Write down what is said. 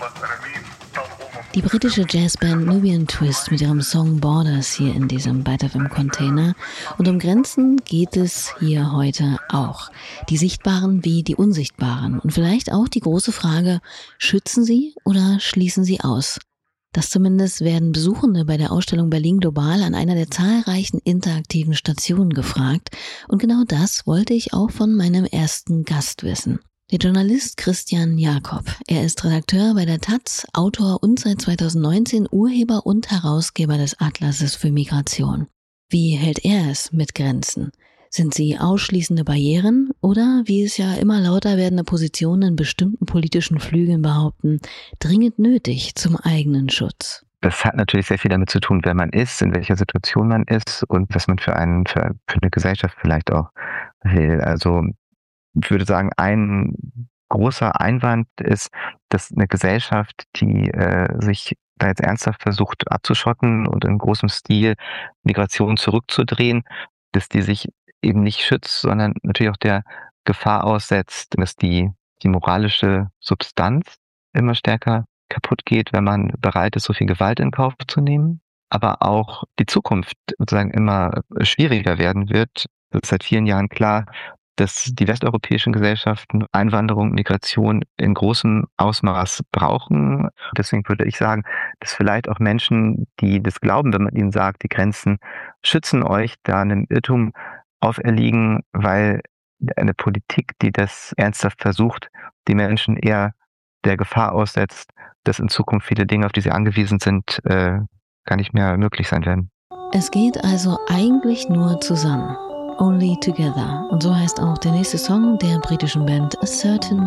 Die britische Jazzband Nubian Twist mit ihrem Song Borders hier in diesem Byte FM Container. Und um Grenzen geht es hier heute auch. Die sichtbaren wie die unsichtbaren. Und vielleicht auch die große Frage, schützen sie oder schließen sie aus? Das zumindest werden Besuchende bei der Ausstellung Berlin Global an einer der zahlreichen interaktiven Stationen gefragt. Und genau das wollte ich auch von meinem ersten Gast wissen. Der Journalist Christian Jakob. Er ist Redakteur bei der taz, Autor und seit 2019 Urheber und Herausgeber des Atlases für Migration. Wie hält er es mit Grenzen? Sind sie ausschließende Barrieren oder, wie es ja immer lauter werdende Positionen in bestimmten politischen Flügeln behaupten, dringend nötig zum eigenen Schutz? Das hat natürlich sehr viel damit zu tun, wer man ist, in welcher Situation man ist und was man für eine Gesellschaft vielleicht auch will. Also ich würde sagen, ein großer Einwand ist, dass eine Gesellschaft, die sich da jetzt ernsthaft versucht abzuschotten und in großem Stil Migration zurückzudrehen, dass die sich eben nicht schützt, sondern natürlich auch der Gefahr aussetzt, dass die moralische Substanz immer stärker kaputt geht, wenn man bereit ist, so viel Gewalt in Kauf zu nehmen, aber auch die Zukunft sozusagen immer schwieriger werden wird. Es ist seit vielen Jahren klar, dass die westeuropäischen Gesellschaften Einwanderung, Migration in großem Ausmaß brauchen. Deswegen würde ich sagen, dass vielleicht auch Menschen, die das glauben, wenn man ihnen sagt, die Grenzen schützen euch, da einem Irrtum auferliegen, weil eine Politik, die das ernsthaft versucht, die Menschen eher der Gefahr aussetzt, dass in Zukunft viele Dinge, auf die sie angewiesen sind, gar nicht mehr möglich sein werden. Es geht also eigentlich nur zusammen. Only Together. Und so heißt auch der nächste Song der britischen Band A Certain